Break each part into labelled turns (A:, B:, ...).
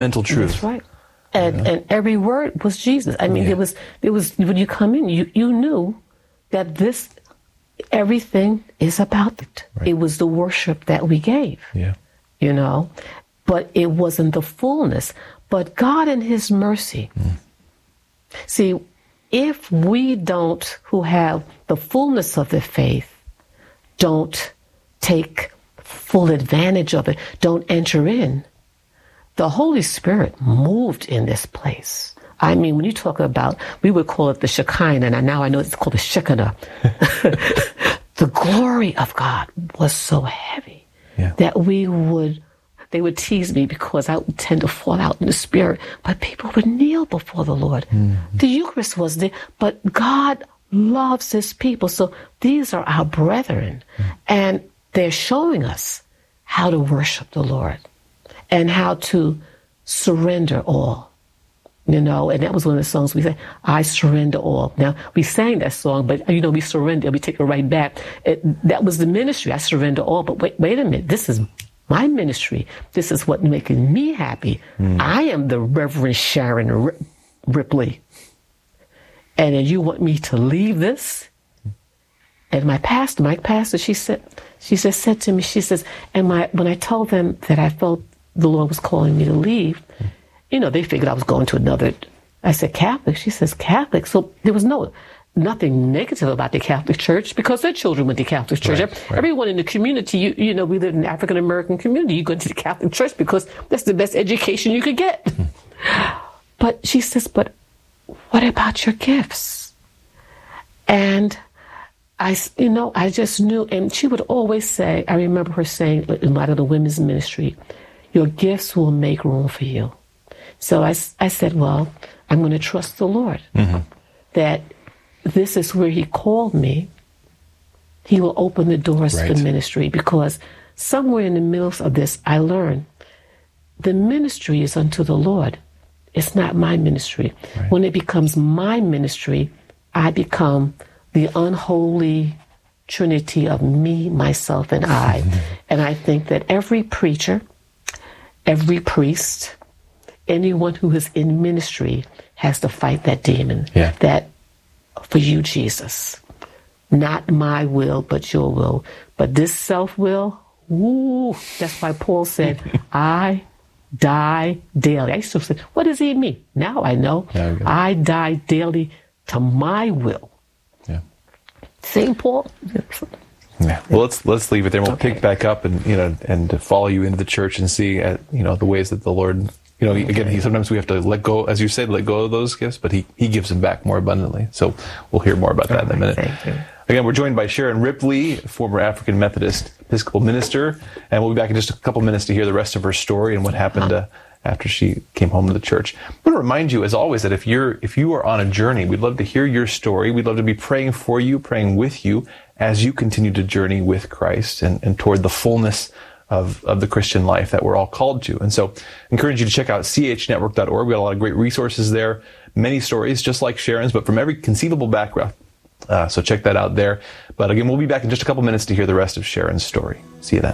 A: Mental truth.
B: That's right. And every word was Jesus. I mean, it was when you come in, you knew that everything is about it. Right. It was the worship that we gave. Yeah. You know, but it wasn't the fullness. But God in his mercy. See, if we don't, who have the fullness of the faith, don't take full advantage of it, don't enter in, the Holy Spirit moved in this place. I mean, when you talk about, we would call it the Shekinah, and now I know it's called the Shekinah. The glory of God was so heavy that they would tease me because I would tend to fall out in the spirit, but people would kneel before the Lord. The Eucharist was there, but God loves his people. So these are our brethren, and they're showing us how to worship the Lord and how to surrender all. You know, and that was one of the songs we sang, I surrender all. Now, we sang that song, but, you know, we surrender, we take it right back. That was the ministry, I surrender all. But wait a minute, this is my ministry. This is what's making me happy. I am the Reverend Sharon Ripley. And then you want me to leave this? And my pastor, she said to me, and when I told them that I felt the Lord was calling me to leave, you know, they figured I was going to another. I said, Catholic? She says, Catholic. So there was nothing negative about the Catholic Church because their children went to Catholic Church. Right. Everyone in the community, you know, we live in the African American community. You go to the Catholic Church because that's the best education you could get. But she says, but what about your gifts? And I just knew, and she would always say, I remember her saying in a lot of the women's ministry, your gifts will make room for you. So I said, well, I'm going to trust the Lord that this is where he called me. He will open the doors for ministry, because somewhere in the middle of this, I learned the ministry is unto the Lord. It's not my ministry. Right. When it becomes my ministry, I become the unholy trinity of me, myself, and I. And I think that every preacher, every priest, anyone who is in ministry has to fight that demon. Yeah. That for you, Jesus, not my will, but your will. But this self-will, that's why Paul said, I die daily. I used to say, what does he mean? Now I know. I die daily to my will. Yeah. St. Paul.
A: Yeah. Well, let's leave it there. We'll pick back up and to follow you into the church and see the ways that the Lord, again, sometimes we have to let go, as you said, let go of those gifts, but he gives them back more abundantly. So we'll hear more about that in a minute.
B: Thank you.
A: Again, we're joined by Sharon Ripley, former African Methodist Episcopal minister, and we'll be back in just a couple minutes to hear the rest of her story and what happened after she came home to the church. I want to remind you, as always, that if you are on a journey, we'd love to hear your story. We'd love to be praying for you, praying with you as you continue to journey with Christ and toward the fullness of the Christian life that we're all called to. And so I encourage you to check out chnetwork.org. We've got a lot of great resources there, many stories just like Sharon's, but from every conceivable background. So check that out there. But again, we'll be back in just a couple minutes to hear the rest of Sharon's story. See you then.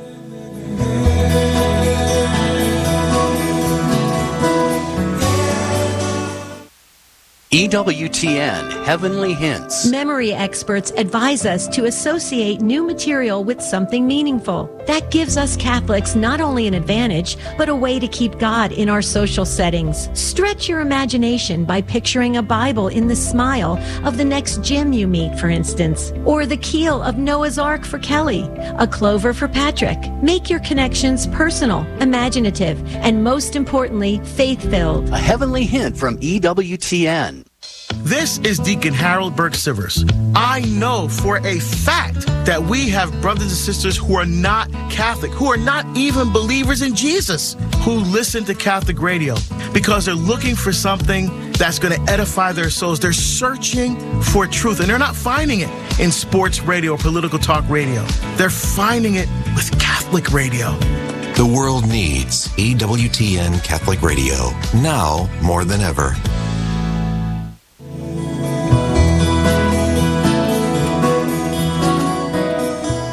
C: EWTN Heavenly Hints.
D: Memory experts advise us to associate new material with something meaningful. That gives us Catholics not only an advantage, but a way to keep God in our social settings. Stretch your imagination by picturing a Bible in the smile of the next Jim you meet, for instance, or the keel of Noah's Ark for Kelly, a clover for Patrick. Make your connections personal, imaginative, and most importantly, faith-filled.
C: A heavenly hint from EWTN.
E: This is Deacon Harold Burke-Sivers. I know for a fact that we have brothers and sisters who are not Catholic, who are not even believers in Jesus, who listen to Catholic radio because they're looking for something that's going to edify their souls. They're searching for truth, and they're not finding it in sports radio or political talk radio. They're finding it with Catholic radio.
F: The world needs EWTN Catholic Radio, now more than ever.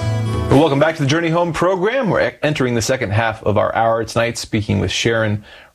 A: Welcome back to the Journey Home program. We're entering the second half of our hour tonight, speaking with Sharon